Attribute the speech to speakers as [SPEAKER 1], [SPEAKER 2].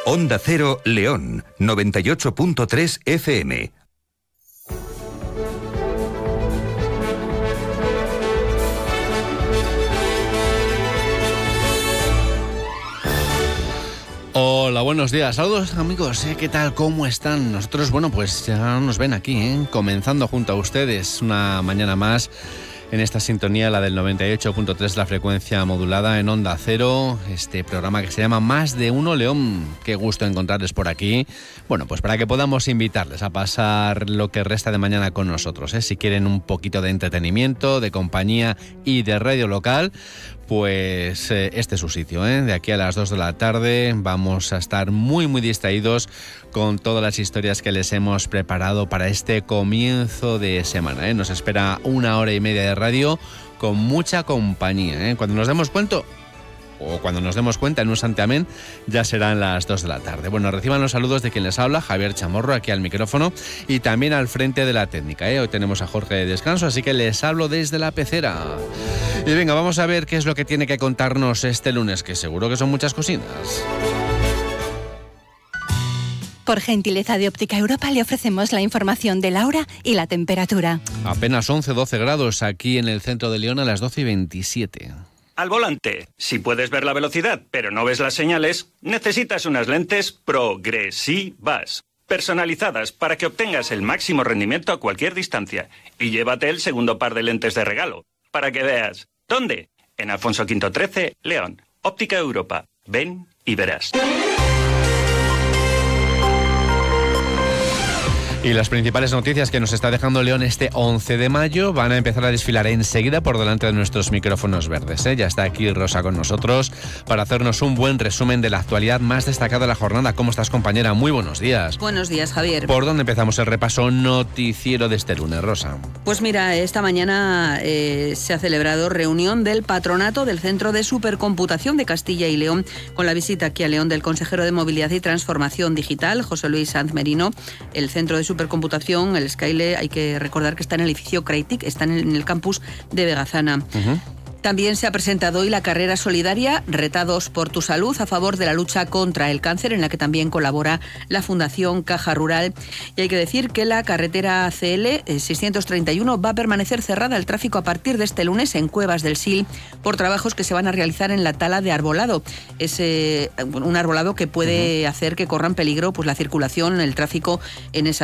[SPEAKER 1] Onda Cero León, 98.3 FM.
[SPEAKER 2] Hola, buenos días. Saludos, amigos. ¿Qué tal? ¿Cómo están? Nosotros, bueno, pues ya nos ven aquí, comenzando junto a ustedes una mañana más en esta sintonía, la del 98.3, la frecuencia modulada en Onda Cero, este programa que se llama Más de Uno León. Qué gusto encontrarles por aquí. Bueno, pues para que podamos invitarles a pasar lo que resta de mañana con nosotros, si quieren un poquito de entretenimiento, de compañía y de radio local, pues este es su sitio. De aquí a las 2 de la tarde vamos a estar muy distraídos con todas las historias que les hemos preparado para este comienzo de semana. Nos espera 1 hora y media de radio con mucha compañía. Cuando nos demos cuenta, en un santiamén, ya serán las 2 de la tarde. Bueno, reciban los saludos de quien les habla, Javier Chamorro, aquí al micrófono y también al frente de la técnica. Hoy tenemos a Jorge de descanso, así que les hablo desde la pecera. Y venga, vamos a ver qué es lo que tiene que contarnos este lunes, que seguro que son muchas cocinas.
[SPEAKER 3] Por gentileza de Óptica Europa le ofrecemos la información de la hora y la temperatura.
[SPEAKER 2] Apenas 11-12 grados aquí en el centro de León a las 12:27.
[SPEAKER 4] Al volante, si puedes ver la velocidad pero no ves las señales, necesitas unas lentes progresivas, personalizadas para que obtengas el máximo rendimiento a cualquier distancia. Y llévate el segundo par de lentes de regalo, para que veas. ¿Dónde? En Alfonso V 13, León. Óptica Europa. Ven y verás.
[SPEAKER 2] Y las principales noticias que nos está dejando León este 11 de mayo van a empezar a desfilar enseguida por delante de nuestros micrófonos verdes. Ya está aquí Rosa con nosotros para hacernos un buen resumen de la actualidad más destacada de la jornada. ¿Cómo estás, compañera? Muy buenos días.
[SPEAKER 5] Buenos días, Javier.
[SPEAKER 2] ¿Por dónde empezamos el repaso noticiero de este lunes, Rosa?
[SPEAKER 5] Pues mira, esta mañana se ha celebrado reunión del patronato del Centro de Supercomputación de Castilla y León, con la visita aquí a León del consejero de Movilidad y Transformación Digital, José Luis Sanz Merino. El Centro de Supercomputación, el Skyle, hay que recordar que está en el edificio Creightic, está en el campus de Vegazana. También se ha presentado hoy la carrera solidaria Retados por tu Salud, a favor de la lucha contra el cáncer, en la que también colabora la Fundación Caja Rural. Y hay que decir que la carretera CL 631 va a permanecer cerrada al tráfico a partir de este lunes en Cuevas del Sil por trabajos que se van a realizar en la tala de arbolado. Es un arbolado que puede hacer que corra en peligro pues la circulación, el tráfico en esa